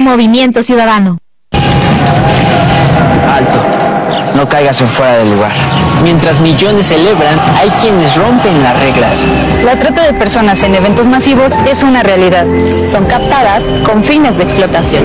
Movimiento Ciudadano. Alto. No caigas en fuera del lugar. Mientras millones celebran, hay quienes rompen las reglas. La trata de personas en eventos masivos es una realidad. Son captadas con fines de explotación.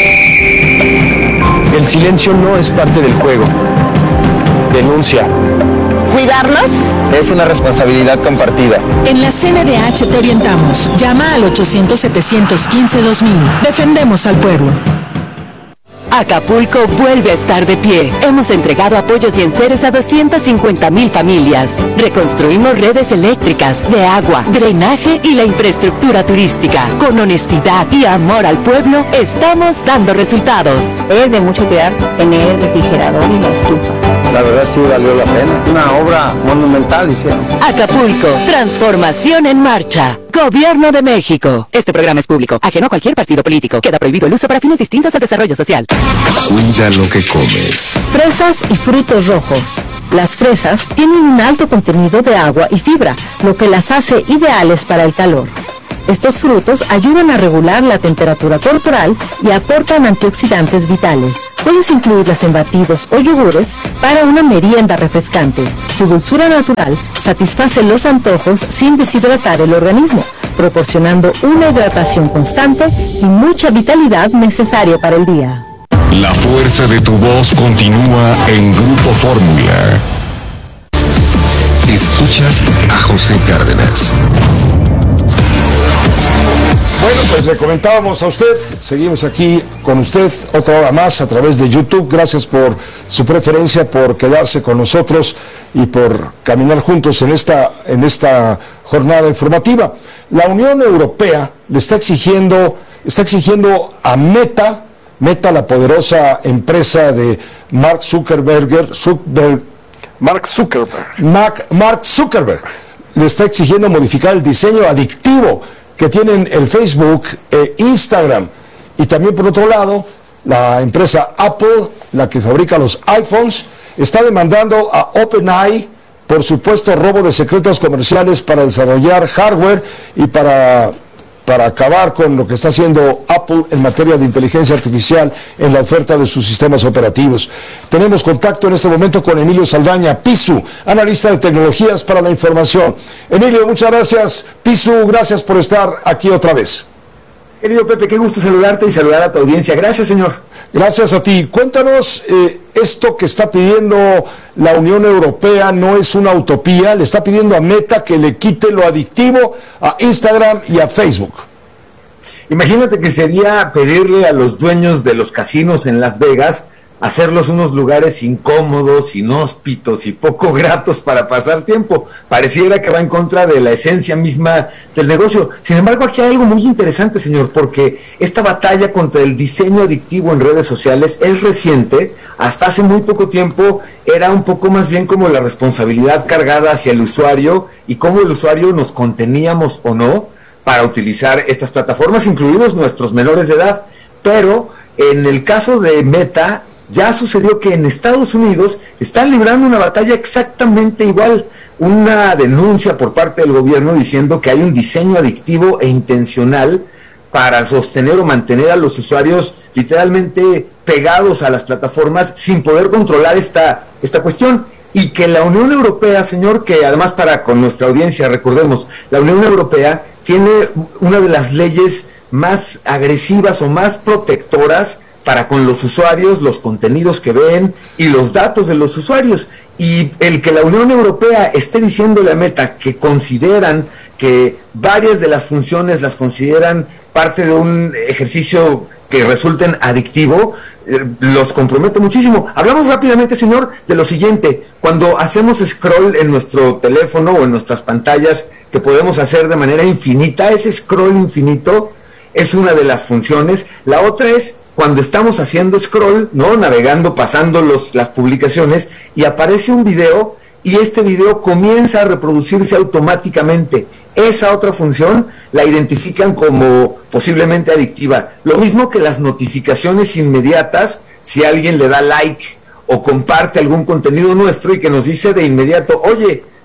El silencio no es parte del juego. Denuncia. ¿Cuidarnos? Es una responsabilidad compartida. En la CNDH te orientamos. Llama al 800-715-2000. Defendemos al pueblo. Acapulco vuelve a estar de pie. Hemos entregado apoyos y enseres a 250,000 familias. Reconstruimos redes eléctricas, de agua, drenaje y la infraestructura turística. Con honestidad y amor al pueblo, estamos dando resultados. Es de mucho cuidar tener el refrigerador y la estufa. La verdad sí valió la pena. Una obra monumental hicieron. Acapulco, transformación en marcha. Gobierno de México. Este programa es público, ajeno a cualquier partido político. Queda prohibido el uso para fines distintos al desarrollo social. Cuida lo que comes. Fresas y frutos rojos. Las fresas tienen un alto contenido de agua y fibra, lo que las hace ideales para el calor. Estos frutos ayudan a regular la temperatura corporal y aportan antioxidantes vitales. Puedes incluirlas en batidos o yogures para una merienda refrescante. Su dulzura natural satisface los antojos sin deshidratar el organismo, proporcionando una hidratación constante y mucha vitalidad necesaria para el día. La fuerza de tu voz continúa en Grupo Fórmula. Escuchas a José Cárdenas. Bueno, pues le comentábamos a usted, seguimos aquí con usted otra hora más a través de YouTube. Gracias por su preferencia, por quedarse con nosotros y por caminar juntos en esta jornada informativa. La Unión Europea le está exigiendo a Meta, la poderosa empresa de Mark Zuckerberg, le está exigiendo modificar el diseño adictivo que tienen el Facebook e Instagram. Y también, por otro lado, la empresa Apple, la que fabrica los iPhones, está demandando a OpenAI por supuesto robo de secretos comerciales para desarrollar hardware y para acabar con lo que está haciendo Apple en materia de inteligencia artificial en la oferta de sus sistemas operativos. Tenemos contacto en este momento con Emilio Saldaña, Pisu, analista de tecnologías para la información. Emilio, muchas gracias. Pisu, gracias por estar aquí otra vez. Querido Pepe, qué gusto saludarte y saludar a tu audiencia. Gracias, señor. Gracias a ti. Cuéntanos, esto que está pidiendo la Unión Europea no es una utopía. Le está pidiendo a Meta que le quite lo adictivo a Instagram y a Facebook. Imagínate que sería pedirle a los dueños de los casinos en Las Vegas hacerlos unos lugares incómodos, inhóspitos y poco gratos para pasar tiempo. Pareciera que va en contra de la esencia misma del negocio. Sin embargo, aquí hay algo muy interesante, señor, porque esta batalla contra el diseño adictivo en redes sociales es reciente. Hasta hace muy poco tiempo era un poco más bien como la responsabilidad cargada hacia el usuario y cómo el usuario nos conteníamos o no para utilizar estas plataformas, incluidos nuestros menores de edad. Pero en el caso de Meta, ya sucedió que en Estados Unidos están librando una batalla exactamente igual, una denuncia por parte del gobierno diciendo que hay un diseño adictivo e intencional para sostener o mantener a los usuarios literalmente pegados a las plataformas sin poder controlar esta cuestión. Y que la Unión Europea, señor, que además para con nuestra audiencia, recordemos, la Unión Europea tiene una de las leyes más agresivas o más protectoras para con los usuarios, los contenidos que ven y los datos de los usuarios. Y el que la Unión Europea esté diciéndole a Meta que consideran que varias de las funciones las consideran parte de un ejercicio que resulten adictivo, los compromete muchísimo. Hablamos rápidamente, señor, de lo siguiente. Cuando hacemos scroll en nuestro teléfono o en nuestras pantallas, que podemos hacer de manera infinita, ese scroll infinito es una de las funciones. La otra es cuando estamos haciendo scroll, ¿no? Navegando, pasando las publicaciones, y aparece un video, y este video comienza a reproducirse automáticamente. Esa otra función la identifican como posiblemente adictiva. Lo mismo que las notificaciones inmediatas, si alguien le da like o comparte algún contenido nuestro y que nos dice de inmediato, oye,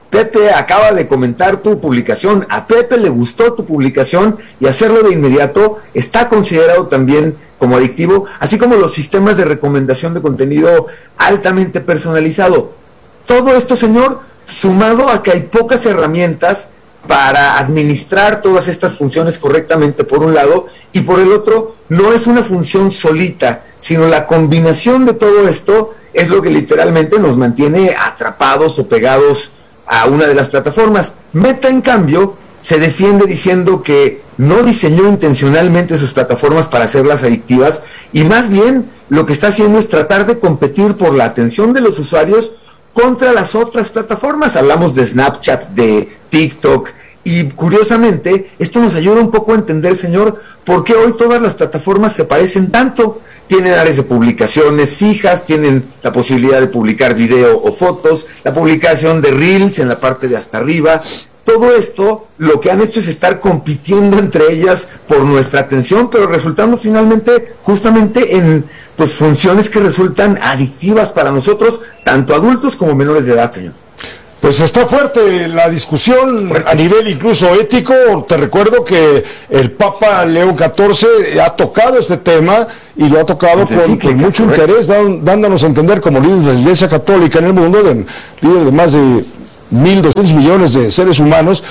Pepe acaba de comentar tu publicación, a Pepe le gustó tu publicación y hacerlo de inmediato está considerado también como adictivo, así como los sistemas de recomendación de contenido altamente personalizado. Todo esto, señor, sumado a que hay pocas herramientas para administrar todas estas funciones correctamente por un lado, y por el otro, no es una función solita, sino la combinación de todo esto es lo que literalmente nos mantiene atrapados o pegados a una de las plataformas. Meta, en cambio, se defiende diciendo que no diseñó intencionalmente sus plataformas para hacerlas adictivas, y más bien lo que está haciendo es tratar de competir por la atención de los usuarios contra las otras plataformas. Hablamos de Snapchat, de TikTok, y curiosamente esto nos ayuda un poco a entender, señor, por qué hoy todas las plataformas se parecen tanto. Tienen áreas de publicaciones fijas, tienen la posibilidad de publicar video o fotos, la publicación de Reels en la parte de hasta arriba. Todo esto lo que han hecho es estar compitiendo entre ellas por nuestra atención, pero resultando finalmente justamente en pues funciones que resultan adictivas para nosotros, tanto adultos como menores de edad, señor. Pues está fuerte la discusión a nivel incluso ético. Te recuerdo que el Papa León XIV ha tocado este tema y lo ha tocado con mucho interés, dándonos a entender como líder de la Iglesia Católica en el mundo, líder de más de 1.200 millones de seres humanos,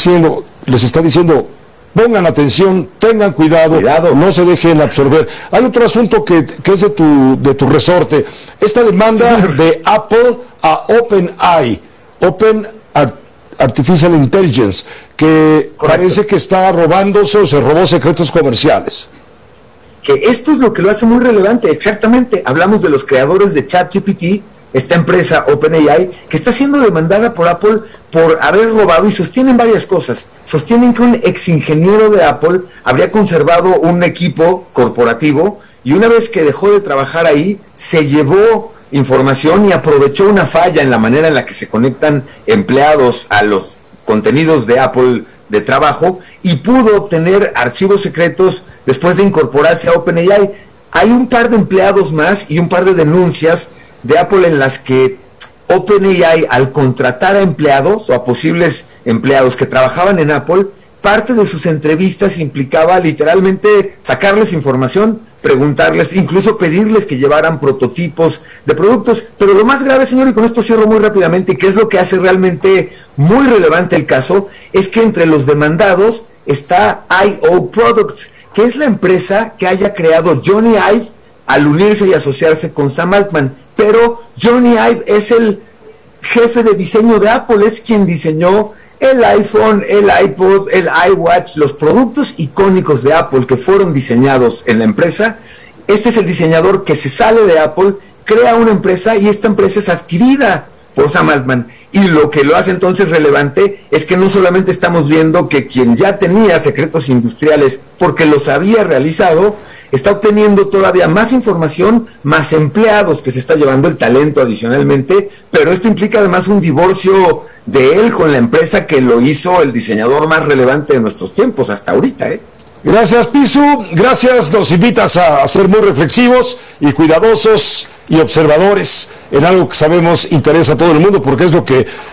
les está diciendo: pongan atención, tengan cuidado, no se dejen absorber. Hay otro asunto que es de tu resorte, esta demanda de Apple a OpenAI, Open Artificial Intelligence, que parece que está robándose o se robó secretos comerciales. Que esto es lo que lo hace muy relevante, exactamente. Hablamos de los creadores de ChatGPT, esta empresa OpenAI, que está siendo demandada por Apple por haber robado, y sostienen varias cosas. Sostienen que un ex ingeniero de Apple habría conservado un equipo corporativo y una vez que dejó de trabajar ahí, se llevó información y aprovechó una falla en la manera en la que se conectan empleados a los contenidos de Apple de trabajo, y pudo obtener archivos secretos después de incorporarse a OpenAI. Hay un par de empleados más y un par de denuncias de Apple en las que OpenAI, al contratar a empleados o a posibles empleados que trabajaban en Apple, parte de sus entrevistas implicaba literalmente sacarles información, preguntarles, incluso pedirles que llevaran prototipos de productos. Pero lo más grave, señor, y con esto cierro muy rápidamente, y que es lo que hace realmente muy relevante el caso, es que entre los demandados está IO Products, que es la empresa que haya creado Johnny Ive al unirse y asociarse con Sam Altman. Pero Johnny Ive es el jefe de diseño de Apple, es quien diseñó el iPhone, el iPod, el iWatch, los productos icónicos de Apple que fueron diseñados en la empresa. Este es el diseñador que se sale de Apple, crea una empresa, y esta empresa es adquirida por Sam Altman. Y lo que lo hace entonces relevante es que no solamente estamos viendo que quien ya tenía secretos industriales porque los había realizado, está obteniendo todavía más información, más empleados que se está llevando, el talento adicionalmente, pero esto implica además un divorcio de él con la empresa que lo hizo el diseñador más relevante de nuestros tiempos hasta ahorita, ¿eh? Gracias, Pisu, gracias. Nos invitas a ser muy reflexivos y cuidadosos y observadores en algo que sabemos interesa a todo el mundo, porque es lo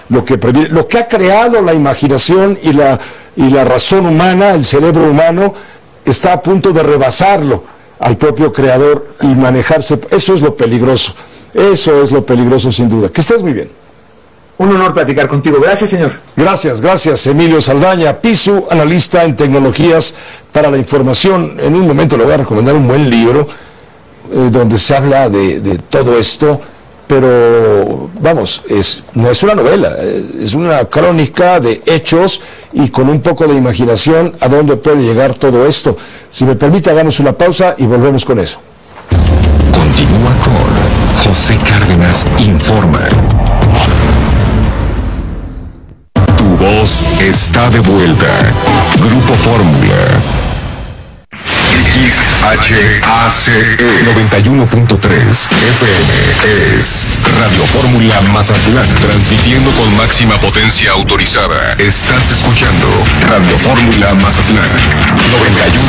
que ha creado la imaginación y la razón humana, el cerebro humano, está a punto de rebasarlo al propio creador y manejarse. Eso es lo peligroso sin duda. Que estés muy bien. Un honor platicar contigo. Gracias, señor. Gracias, Emilio Saldaña, Pisu, analista en tecnologías para la información. En un momento le voy a recomendar un buen libro donde se habla de todo esto, pero vamos, no es una novela, es una crónica de hechos y con un poco de imaginación a dónde puede llegar todo esto. Si me permite, hagamos una pausa y volvemos con eso. Continúa con José Cárdenas Informa. Tu voz está de vuelta. Grupo Fórmula. XHACE 91.3 FM es Radio Fórmula Mazatlán, transmitiendo con máxima potencia autorizada. Estás escuchando Radio Fórmula Mazatlán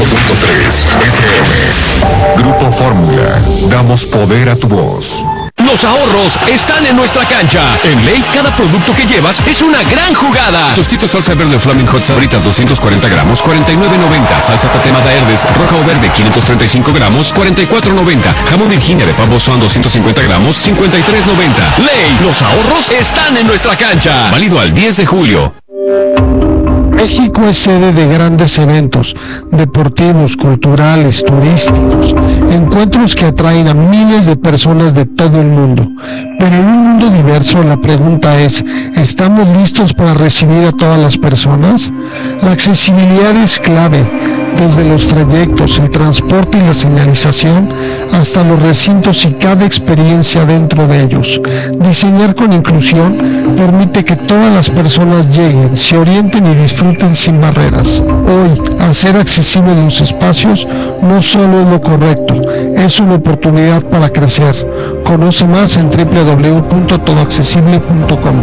91.3 FM. Grupo Fórmula, damos poder a tu voz. Los ahorros están en nuestra cancha. En Ley, cada producto que llevas es una gran jugada. Tostitos salsa verde Flaming Hot Sabritas 240 gramos, 49.90. Salsa tatemada Herdes, roja o verde 535 gramos, 44.90. Jamón Virginia de pavo Swan 250 gramos, 53.90. Ley, los ahorros están en nuestra cancha. Válido al 10 de julio. México es sede de grandes eventos deportivos, culturales, turísticos, encuentros que atraen a miles de personas de todo el mundo. Pero en un mundo diverso, la pregunta es, ¿estamos listos para recibir a todas las personas? La accesibilidad es clave, desde los trayectos, el transporte y la señalización, hasta los recintos y cada experiencia dentro de ellos. Diseñar con inclusión permite que todas las personas lleguen, se orienten y disfruten sin barreras. Hoy, hacer accesibles los espacios no solo es lo correcto, es una oportunidad para crecer. Conoce más en www.todoaccesible.com.